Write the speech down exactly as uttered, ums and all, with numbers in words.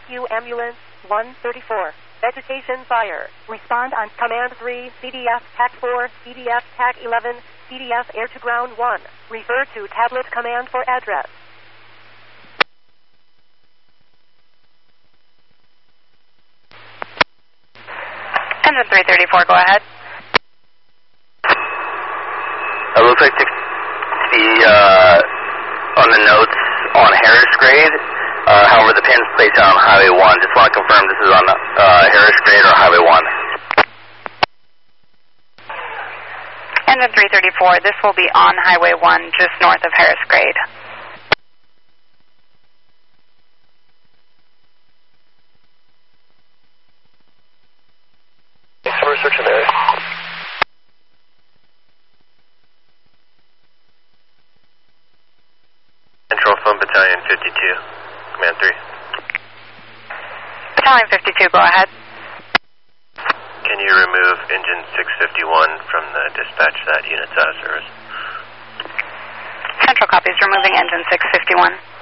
Rescue Ambulance one thirty-four. Vegetation fire. Respond on Command three, C D F T A C four, C D F T A C eleven, C D F Air to Ground one. Refer to Tablet Command for address. Engine three thirty-four, go ahead. It looks like to be uh, on the notes on Harris Grade. Uh, however, the pin's placed on Highway one. Just want to confirm this is on uh, Harris Grade or Highway one. Engine three thirty-four, this will be on Highway one, just north of Harris Grade. Thanks for researching the area. Central Phone Battalion fifty-two, Command three. Battalion fifty-two, go ahead. Can you remove engine six fifty-one from the dispatch that unit's out of service? Central copies, removing engine six fifty-one.